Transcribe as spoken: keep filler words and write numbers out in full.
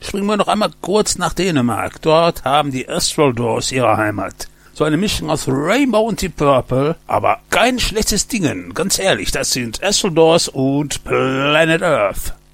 Springen wir noch einmal kurz nach Dänemark. Dort haben die Astral Doors ihre Heimat. So eine Mischung aus Rainbow und Deep Purple, aber kein schlechtes Dingen. Ganz ehrlich, das sind Astral Doors und Planet Earth.